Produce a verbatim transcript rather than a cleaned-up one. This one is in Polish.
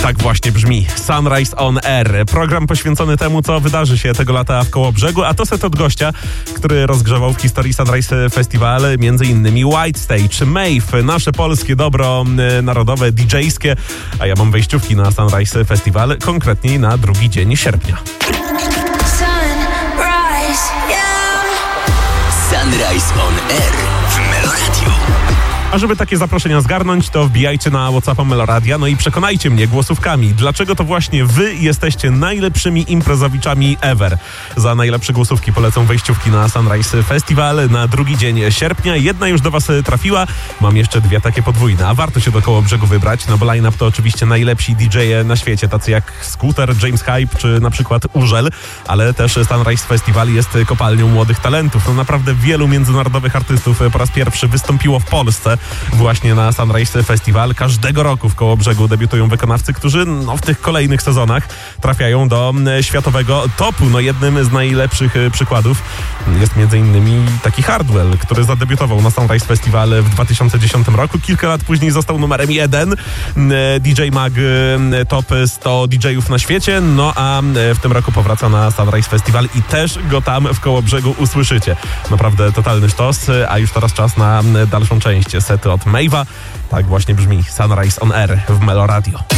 Tak właśnie brzmi Sunrise on Air. Program poświęcony temu, co wydarzy się tego lata w Kołobrzegu, a to set od gościa, który rozgrzewał w historii Sunrise Festival między innymi White Stage, Maeve, nasze polskie dobro narodowe, didżejskie, a ja mam wejściówki na Sunrise Festival, konkretniej na drugi dzień sierpnia. Sunrise, yeah. Sunrise on Air w Meloradiu. A żeby takie zaproszenia zgarnąć, to wbijajcie na WhatsAppa Meloradia, no i przekonajcie mnie głosówkami, dlaczego to właśnie wy jesteście najlepszymi imprezowiczami ever. Za najlepsze głosówki polecą wejściówki na Sunrise Festival na drugi dzień sierpnia. Jedna już do was trafiła, mam jeszcze dwie takie podwójne, a warto się do Kołobrzegu wybrać, no bo line-up to oczywiście najlepsi didżeje na świecie, tacy jak Scooter, James Hype czy na przykład Urzel, ale też Sunrise Festival jest kopalnią młodych talentów. No naprawdę wielu międzynarodowych artystów po raz pierwszy wystąpiło w Polsce właśnie na Sunrise Festival. Każdego roku w Kołobrzegu debiutują wykonawcy, którzy no, w tych kolejnych sezonach trafiają do światowego topu. No, jednym z najlepszych przykładów jest między innymi taki Hardwell, który zadebiutował na Sunrise Festival w dwa tysiące dziesiątym roku. Kilka lat później został numerem jeden. D J Mag Top sto didżejów na świecie. No a w tym roku powraca na Sunrise Festival i też go tam w Kołobrzegu usłyszycie. Naprawdę totalny sztos, a już teraz czas na dalszą część sety od Maeve'a. Tak właśnie brzmi Sunrise on Air w Meloradio.